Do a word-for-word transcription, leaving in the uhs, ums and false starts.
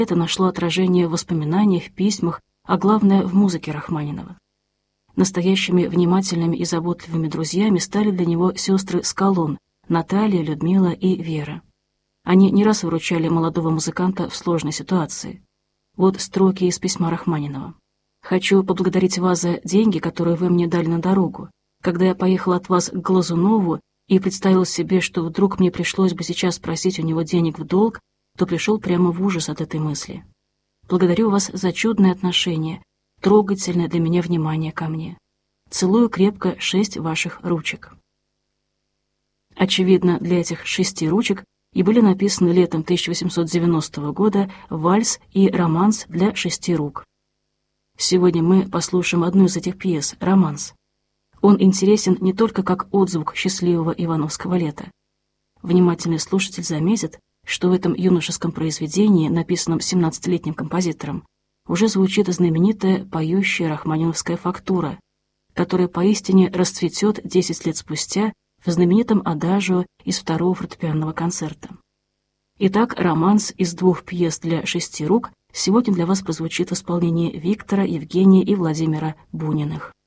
это нашло отражение в воспоминаниях, письмах, а главное в музыке Рахманинова. Настоящими внимательными и заботливыми друзьями стали для него сестры Скалон, Наталья, Людмила и Вера. Они не раз выручали молодого музыканта в сложной ситуации. Вот строки из письма Рахманинова. «Хочу поблагодарить вас за деньги, которые вы мне дали на дорогу. Когда я поехал от вас к Глазунову и представил себе, что вдруг мне пришлось бы сейчас просить у него денег в долг, то пришел прямо в ужас от этой мысли. Благодарю вас за чудное отношение, трогательное для меня внимание ко мне. Целую крепко шесть ваших ручек». Очевидно, для этих шести ручек и были написаны летом тысяча восемьсот девяностого года вальс и романс для шести рук. Сегодня мы послушаем одну из этих пьес, романс. Он интересен не только как отзвук счастливого ивановского лета. Внимательный слушатель заметит, что в этом юношеском произведении, написанном семнадцатилетним композитором, уже звучит знаменитая поющая рахманиновская фактура, которая поистине расцветет десять лет спустя в знаменитом адажио из второго фортепианного концерта. Итак, романс из двух пьес для шести рук сегодня для вас прозвучит в исполнении Виктора, Евгения и Владимира Буниных.